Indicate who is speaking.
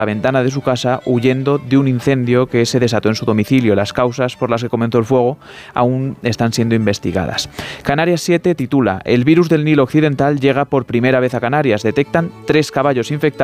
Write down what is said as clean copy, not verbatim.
Speaker 1: la ventana de su casa huyendo de un incendio que se desató en su domicilio. Las causas por las que comenzó el fuego aún están siendo investigadas. Canarias 7 titula: El virus del Nilo Occidental llega por primera vez a Canarias. Detectan 3 caballos infectados